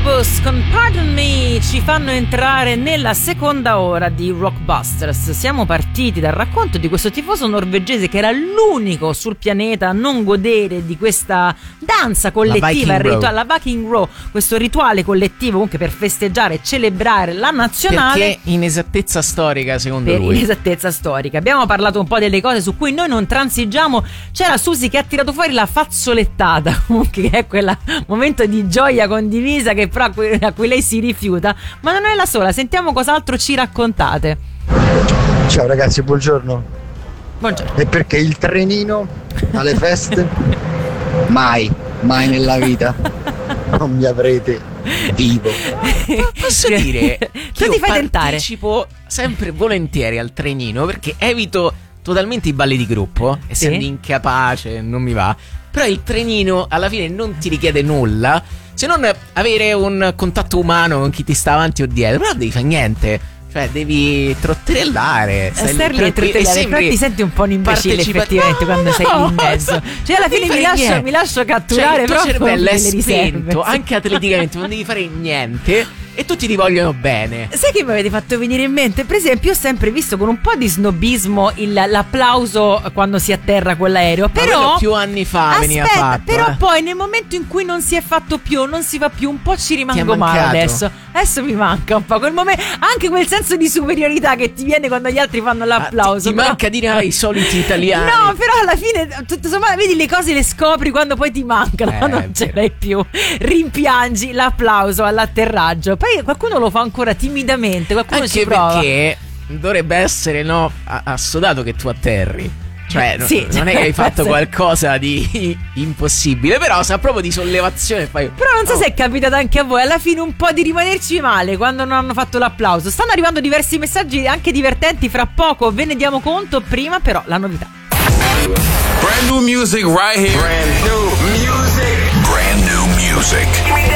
Octopus con Pardon Me ci fanno entrare nella seconda ora di Rockbusters. Siamo partiti dal racconto di questo tifoso norvegese che era l'unico sul pianeta a non godere di questa danza collettiva, la Viking Row, questo rituale collettivo comunque per festeggiare e celebrare la nazionale. Perché inesattezza storica, secondo lui. Inesattezza storica. Abbiamo parlato un po' delle cose su cui noi non transigiamo. C'era Susi che ha tirato fuori la fazzolettata, che è quel momento di gioia condivisa che però a cui lei si rifiuta, ma non è la sola. Sentiamo cos'altro ci raccontate. Ciao ragazzi, buongiorno. Buongiorno. E perché il trenino alle feste mai nella vita non mi avrete vivo. Posso dire tu che ti fai tentare. Partecipo sempre volentieri al trenino perché evito totalmente i balli di gruppo, essendo incapace, non mi va. Però il trenino alla fine non ti richiede nulla se non avere un contatto umano con chi ti sta avanti o dietro. Però non devi fare niente, cioè devi trotterellare, star lì e trotterellare. Però ti senti un po' un imbecille effettivamente quando sei lì in mezzo. Cioè alla fine mi lascio catturare, cioè, il tuo però cervello è spento anche atleticamente, non devi fare niente e tutti ti vogliono bene. Sai che mi avete fatto venire in mente? Per esempio, io ho sempre visto con un po' di snobismo l'applauso quando si atterra con l'aereo. Però più anni fa veniva fatto. Però poi nel momento in cui non si è fatto più, non si fa più, un po' ci rimango male adesso. Adesso mi manca un po' quel momento, anche quel senso di superiorità che ti viene quando gli altri fanno l'applauso. Ti manca dire ai soliti italiani. No, però alla fine tutto sommato vedi le cose le scopri quando poi ti mancano, non ce l'hai più. Rimpiangi l'applauso all'atterraggio. Poi qualcuno lo fa ancora timidamente, qualcuno anche ci prova. Perché dovrebbe essere assodato che tu atterri. Cioè non è che hai fatto qualcosa di impossibile, però sa proprio di sollevazione. Però non so se è capitato anche a voi alla fine un po' di rimanerci male quando non hanno fatto l'applauso. Stanno arrivando diversi messaggi anche divertenti, fra poco ve ne diamo conto. Prima però la novità. Brand new music right here. Brand new music.